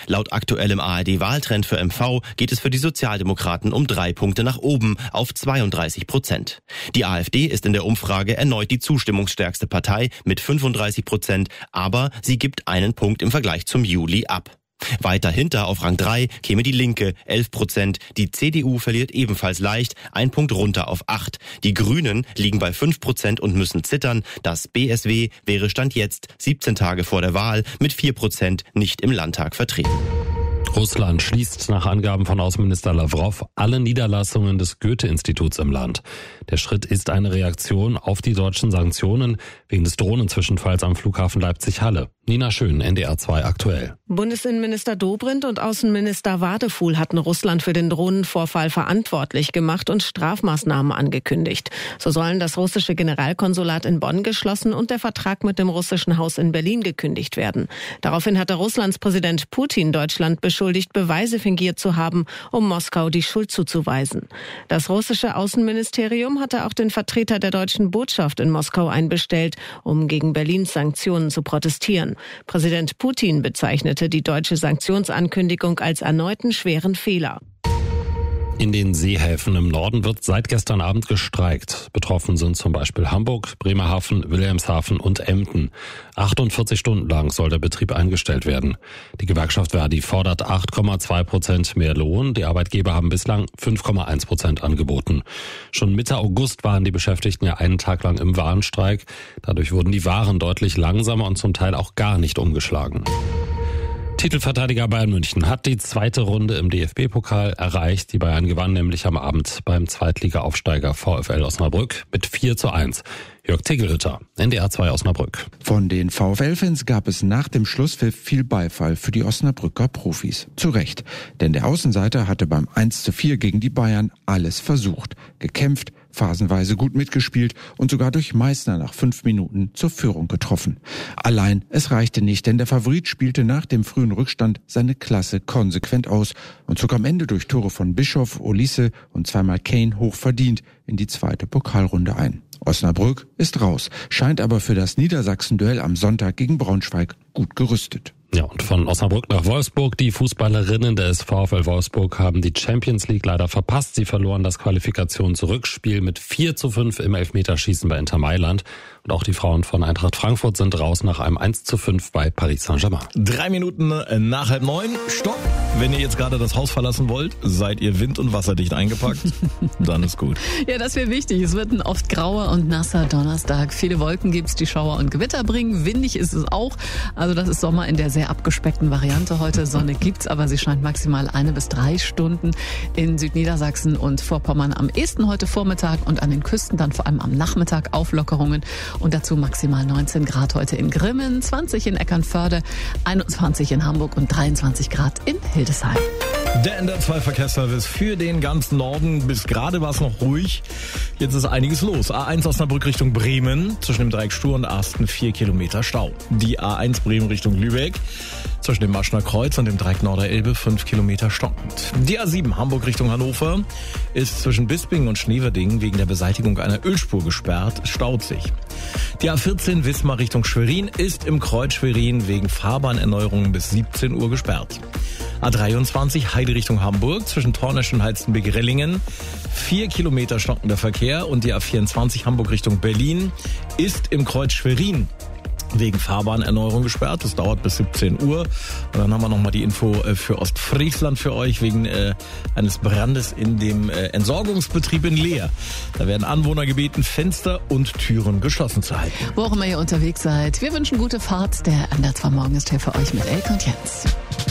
Laut aktuellem ARD-Wahltrend für MV geht es für die Sozialdemokraten um 3 Punkte nach oben auf 32%. Die AfD ist in der Umfrage erneut die zustimmungsstärkste Partei mit 35%, aber sie gibt einen Punkt im Vergleich zum Juli ab. Weiter hinter auf Rang 3 käme die Linke, 11%. Die CDU verliert ebenfalls leicht, 1 Punkt runter auf 8. Die Grünen liegen bei 5% und müssen zittern. Das BSW wäre Stand jetzt, 17 Tage vor der Wahl, mit 4% nicht im Landtag vertreten. Russland schließt nach Angaben von Außenminister Lavrov alle Niederlassungen des Goethe-Instituts im Land. Der Schritt ist eine Reaktion auf die deutschen Sanktionen wegen des Drohnenzwischenfalls am Flughafen Leipzig-Halle. Nina Schön, NDR 2 aktuell. Bundesinnenminister Dobrindt und Außenminister Wadefuhl hatten Russland für den Drohnenvorfall verantwortlich gemacht und Strafmaßnahmen angekündigt. So sollen das russische Generalkonsulat in Bonn geschlossen und der Vertrag mit dem russischen Haus in Berlin gekündigt werden. Daraufhin hatte Russlands Präsident Putin Deutschland beschuldigt, Beweise fingiert zu haben, um Moskau die Schuld zuzuweisen. Das russische Außenministerium hatte auch den Vertreter der deutschen Botschaft in Moskau einbestellt, um gegen Berlins Sanktionen zu protestieren. Präsident Putin bezeichnete die deutsche Sanktionsankündigung als erneuten schweren Fehler. In den Seehäfen im Norden wird seit gestern Abend gestreikt. Betroffen sind zum Beispiel Hamburg, Bremerhaven, Wilhelmshaven und Emden. 48 Stunden lang soll der Betrieb eingestellt werden. Die Gewerkschaft Verdi fordert 8,2% mehr Lohn. Die Arbeitgeber haben bislang 5,1% angeboten. Schon Mitte August waren die Beschäftigten ja einen Tag lang im Warnstreik. Dadurch wurden die Waren deutlich langsamer und zum Teil auch gar nicht umgeschlagen. Titelverteidiger Bayern München hat die zweite Runde im DFB-Pokal erreicht. Die Bayern gewannen nämlich am Abend beim Zweitliga-Aufsteiger VfL Osnabrück mit 4:1. Jörg Tegelhütter, NDR 2 Osnabrück. Von den VfL-Fans gab es nach dem Schlusspfiff viel Beifall für die Osnabrücker Profis. Zu Recht, denn der Außenseiter hatte beim 1:4 gegen die Bayern alles versucht, gekämpft, phasenweise gut mitgespielt und sogar durch Meissner nach 5 Minuten zur Führung getroffen. Allein, es reichte nicht, denn der Favorit spielte nach dem frühen Rückstand seine Klasse konsequent aus und zog am Ende durch Tore von Bischof, Olise und zweimal Kane hochverdient in die zweite Pokalrunde ein. Osnabrück ist raus, scheint aber für das Niedersachsen-Duell am Sonntag gegen Braunschweig gut gerüstet. Ja, und von Osnabrück nach Wolfsburg. Die Fußballerinnen des VfL Wolfsburg haben die Champions League leider verpasst. Sie verloren das Qualifikationsrückspiel mit 4:5 im Elfmeterschießen bei Inter Mailand. Und auch die Frauen von Eintracht Frankfurt sind raus nach einem 1:5 bei Paris Saint-Germain. 3 Minuten nach 8:30. Stopp! Wenn ihr jetzt gerade das Haus verlassen wollt, seid ihr wind- und wasserdicht eingepackt, dann ist gut. Ja, das wäre wichtig. Es wird ein oft grauer und nasser Donnerstag. Viele Wolken gibt's, die Schauer und Gewitter bringen. Windig ist es auch. Also das ist Sommer in der sehr abgespeckten Variante heute. Sonne gibt's, aber sie scheint maximal 1 bis 3 Stunden in Südniedersachsen und Vorpommern am ehesten heute Vormittag und an den Küsten dann vor allem am Nachmittag Auflockerungen und dazu maximal 19 Grad heute in Grimmen, 20 in Eckernförde, 21 in Hamburg und 23 Grad in Hildesheim. Der NDR 2 Verkehrsservice für den ganzen Norden. Bis gerade war es noch ruhig. Jetzt ist einiges los. A1 Osnabrück Richtung Bremen. Zwischen dem Dreieck Stur und Asten 4 Kilometer Stau. Die A1 Bremen Richtung Lübeck. Zwischen dem Maschner Kreuz und dem Dreieck Norderelbe 5 Kilometer stockend. Die A7 Hamburg Richtung Hannover ist zwischen Bispingen und Schneverdingen wegen der Beseitigung einer Ölspur gesperrt. Staut sich. Die A14 Wismar Richtung Schwerin ist im Kreuz Schwerin wegen Fahrbahnerneuerungen bis 17 Uhr gesperrt. A23 Heide Richtung Hamburg zwischen Tornesch und Halstenbeke-Rellingen 4 Kilometer stockender Verkehr und die A24 Hamburg Richtung Berlin ist im Kreuz Schwerin wegen Fahrbahnerneuerung gesperrt. Das dauert bis 17 Uhr. Und dann haben wir nochmal die Info für Ostfriesland für euch wegen eines Brandes in dem Entsorgungsbetrieb in Leer. Da werden Anwohner gebeten, Fenster und Türen geschlossen zu halten. Wo auch immer ihr unterwegs seid, wir wünschen gute Fahrt. Der NDR 2 Morgen ist hier für euch mit Elke und Jens.